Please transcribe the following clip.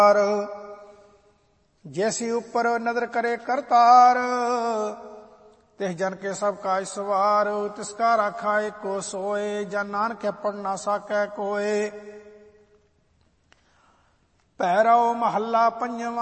जैसी ऊपर नदर करे करतार, तिस जन के सब काज सवार। तिसका राखा एको सोए, जन नानक पढ़ ना साकै कोय। भैरव महला पंजवा।